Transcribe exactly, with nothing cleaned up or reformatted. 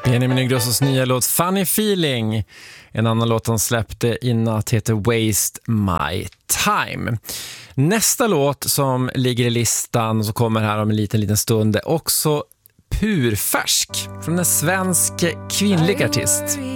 Benjamin Ingrossos nya låt Funny Feeling. En annan låt han släppte i natt heter Waste My Time. Nästa låt som ligger i listan och som kommer här om en liten liten stund är också purfärsk från en svensk kvinnlig artist.